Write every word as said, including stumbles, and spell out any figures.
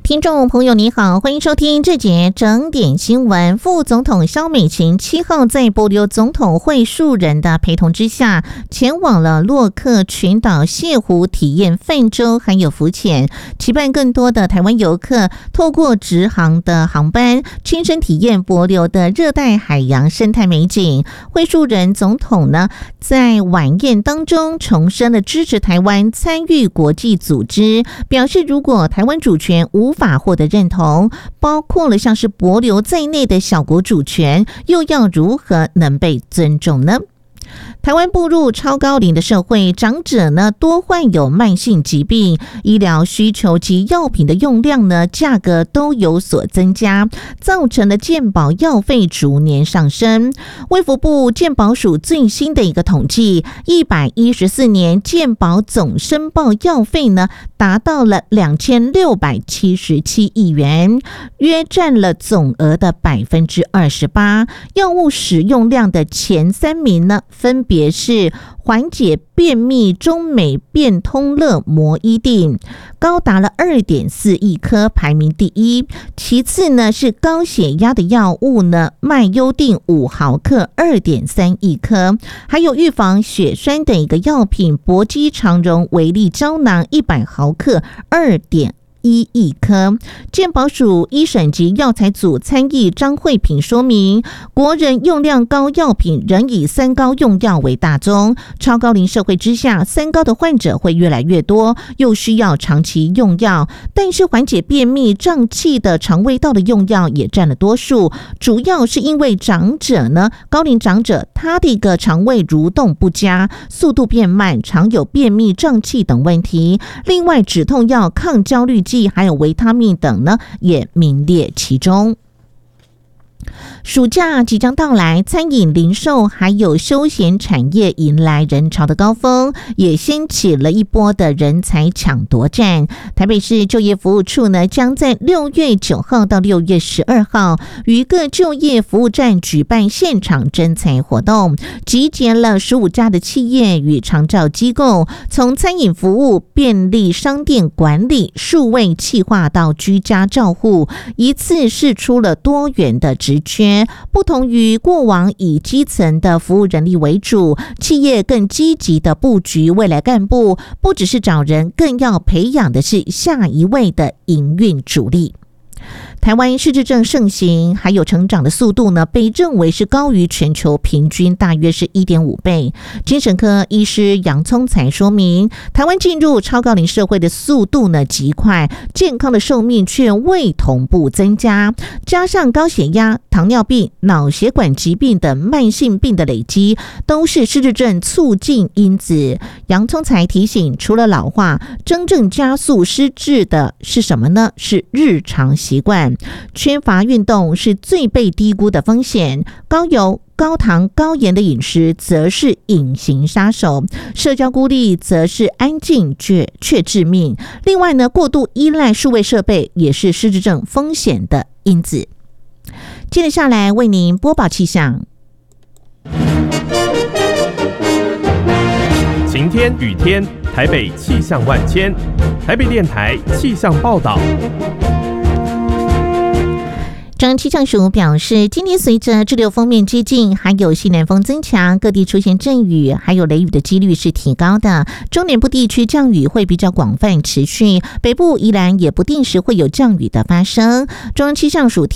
听众朋友你好，欢迎收听这节整点新闻。副总统萧美琴七号在帛琉总统会数人的陪同之下，前往了洛克群岛泻湖体验泛舟还有浮潜，期盼更多的台湾游客透过直航的航班亲身体验帛琉的热带海洋生态美景。会数人总统呢，在晚宴当中重申了支持台湾参与国际组织，表示如果台湾主权无法获得认同，包括了像是帛琉在内的小国主权，又要如何能被尊重呢？台湾步入超高龄的社会，长者呢多患有慢性疾病，医疗需求及药品的用量呢价格都有所增加，造成了健保药费逐年上升。卫福部健保署最新的一个统计，一百一十四年健保总申报药费呢达到了两千六百七十七亿元，约占了总额的百分之二十八。药物使用量的前三名呢，分别是缓解便秘中美变通乐摩伊定，高达了 二点四亿颗，排名第一。其次呢是高血压的药物呢，麦优定五毫克 二点三亿颗，还有预防血栓的一个药品搏击长荣维力胶囊一百毫克 二点一亿颗。健保署医审及药材组参议张惠平说明，国人用量高药品仍以三高用药为大宗，超高龄社会之下，三高的患者会越来越多，又需要长期用药，但是缓解便秘胀气的肠胃道的用药也占了多数，主要是因为长者呢，高龄长者他的一个肠胃蠕动不佳，速度变慢，常有便秘胀气等问题。另外止痛药、抗焦虑剂还有维他命等呢，也名列其中。暑假即将到来，餐饮、零售还有休闲产业迎来人潮的高峰，也掀起了一波的人才抢夺战。台北市就业服务处呢，将在六月九号到六月十二号于各就业服务站举办现场征才活动，集结了十五家的企业与长照机构，从餐饮服务、便利商店管理、数位企划到居家照护，一次释出了多元的职缺。不同于过往以基层的服务人力为主，企业更积极的布局未来干部，不只是找人，更要培养的是下一位的营运主力。台湾失智症盛行，还有成长的速度呢，被认为是高于全球平均，大约是 一点五倍。精神科医师杨聪才说明，台湾进入超高龄社会的速度呢极快，健康的寿命却未同步增加，加上高血压、糖尿病、脑血管疾病等慢性病的累积，都是失智症促进因子。杨聪才提醒，除了老化，真正加速失智的是什么呢？是日常习惯。缺乏运动是最被低估的风险，高油、高糖、高盐的饮食则是隐形杀手，社交孤立则是安静却却致命。另外呢，过度依赖数位设备也是失智症风险的因子。接着下来为您播报气象。 晴天、雨天，台北气象万千。台北电台气象报道。 中央气象署表示，今天随着滞留锋面接近，还有西南风增强，各地出现阵雨，还有雷雨的几率是提高的。中南部地区降雨会比较广泛持续，北部宜兰也不定时会有降雨的发生。中央气象署